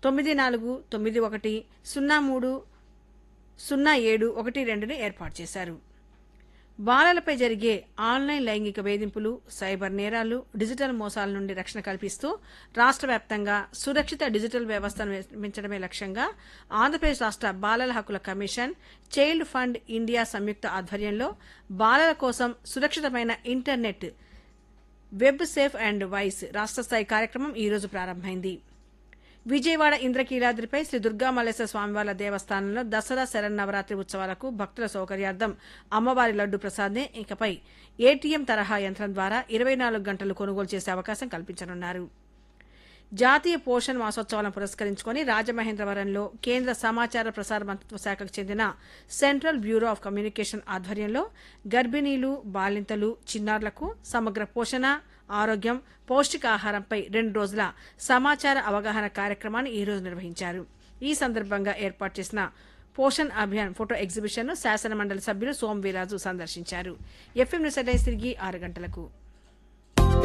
9491030712ని ఏర్పాటు చేశారు. బాలలపై జరిగే ఆన్లైన్ లైంగిక వేధింపులు, సైబర్ నేరాలు, డిజిటల్ మోసాల నుండి రక్షణ కల్పిస్తూ రాష్ట్ర వ్యాప్తంగా సురక్షిత డిజిటల్ వ్యవస్థను నిర్మించడమే లక్ష్యంగా ఆంధ్రప్రదేశ్ రాష్ట్ర బాలల హక్కుల కమిషన్, చైల్డ్ ఫండ్ ఇండియా సంయుక్త ఆధ్వర్యంలో బాలల కోసం సురక్షితమైన internet web safe and voice రాష్ట్ర స్థాయి కార్యక్రమం ఈ రోజు ప్రారంభమైంది. విజయవాడ ఇంద్రకీలాద్రిపై శ్రీ దుర్గామల్లేశ్వర స్వామివార్ల దేవస్థానంలో దసరా శరన్నవరాత్రి ఉత్సవాలకు భక్తుల సౌకర్యార్థం అమ్మవారి లడ్డు ప్రసాద్ని ఇకపై ఏటీఎం తరహా యంత్రం ద్వారా 24 గంటలు కొనుగోలు చేసే అవకాశం కల్పించనున్నారు. జాతీయ పోషణ్ మాసోత్సవాలను పురస్కరించుకుని రాజమహేంద్రవరంలో కేంద్ర సమాచార ప్రసార మంత్రిత్వ శాఖకు చెందిన సెంట్రల్ బ్యూరో ఆఫ్ కమ్యూనికేషన్ ఆధ్వర్యంలో గర్భిణీలు, బాలింతలు, చిన్నారులకు సమగ్ర పోషణ, ఆరోగ్యం, పౌష్టికాహారంపై 2 రోజుల సమాచార అవగాహన కార్యక్రమాన్ని ఈ రోజు నిర్వహించారు. ఈ సందర్భంగా ఏర్పాటు చేసిన పోషణ్ అభియాన్ ఫోటో ఎగ్జిబిషన్ను శాసనమండలి సభ్యులు సోమ్ వీరాజు సందర్శించారు. ఎఫ్ఎం న్యూస్ హెడ్లైన్స్ తిరిగి 6 గంటలకు.